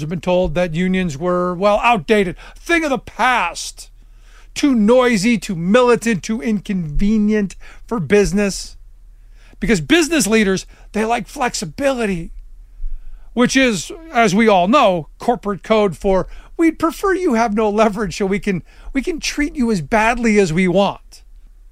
I've been told that unions were, well, outdated, thing of the past, too noisy, too militant, too inconvenient for business. Because business leaders, they like flexibility, which is, as we all know, corporate code for we'd prefer you have no leverage so we can treat you as badly as we want.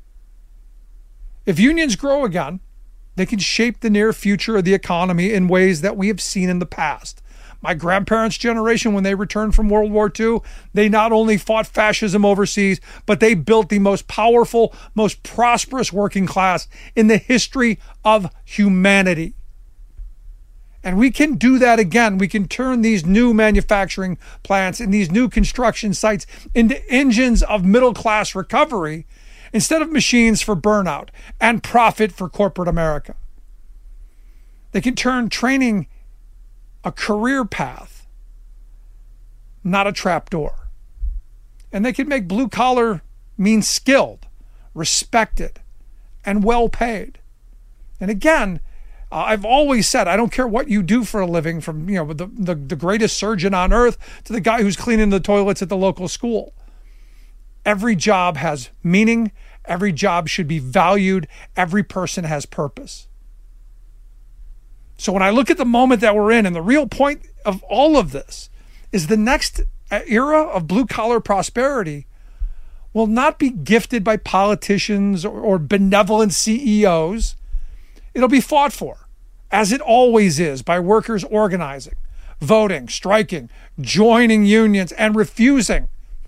If unions grow again, they can shape the near future of the economy in ways that we have seen in the past. My grandparents' generation, when they returned from World War II, they not only fought fascism overseas, but they built the most powerful, most prosperous working class in the history of humanity. And we can do that again. We can turn these new manufacturing plants and these new construction sites into engines of middle-class recovery instead of machines for burnout and profit for corporate America. They can turn training a career path, not a trapdoor. And they can make blue collar mean skilled, respected, and well paid. And again, I've always said, I don't care what you do for a living, from the greatest surgeon on earth to the guy who's cleaning the toilets at the local school. Every job has meaning. Every job should be valued. Every person has purpose. So when I look at the moment that we're in, and the real point of all of this is the next era of blue-collar prosperity will not be gifted by politicians or benevolent CEOs. It'll be fought for, as it always is, by workers organizing, voting, striking, joining unions, and refusing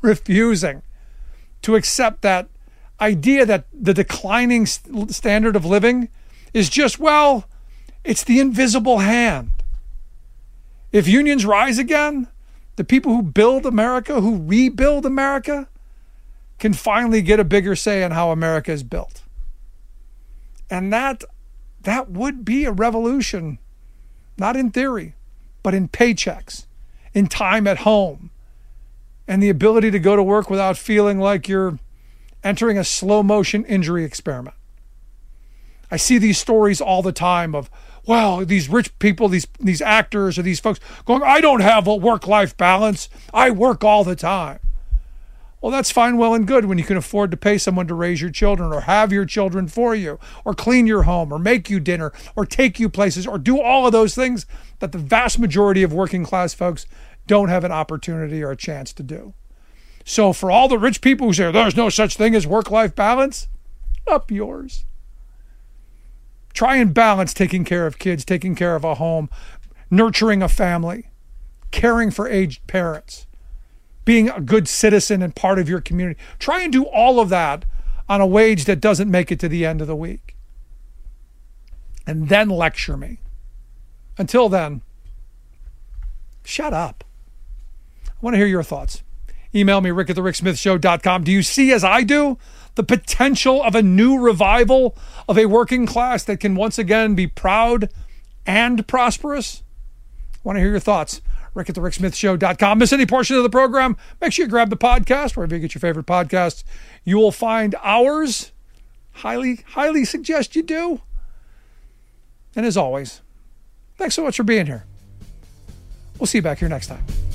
to accept that idea that the declining standard of living is just, well, it's the invisible hand. If unions rise again, the people who build America, who rebuild America, can finally get a bigger say in how America is built. And that would be a revolution, not in theory, but in paychecks, in time at home, and the ability to go to work without feeling like you're entering a slow motion injury experiment. I see these stories all the time of, well, these rich people, these actors or these folks going, I don't have a work-life balance. I work all the time. Well, that's fine, well, and good when you can afford to pay someone to raise your children or have your children for you or clean your home or make you dinner or take you places or do all of those things that the vast majority of working class folks don't have an opportunity or a chance to do. So for all the rich people who say there's no such thing as work-life balance, up yours. Try and balance taking care of kids, taking care of a home, nurturing a family, caring for aged parents, being a good citizen and part of your community. Try and do all of that on a wage that doesn't make it to the end of the week. And then lecture me. Until then, shut up. I want to hear your thoughts. Email me, rick@thericksmithshow.com. Do you see, as I do, the potential of a new revival of a working class that can once again be proud and prosperous? I want to hear your thoughts. rick@thericksmithshow.com. Miss any portion of the program? Make sure you grab the podcast wherever you get your favorite podcasts. You will find ours. Highly suggest you do. And as always, thanks so much for being here. We'll see you back here next time.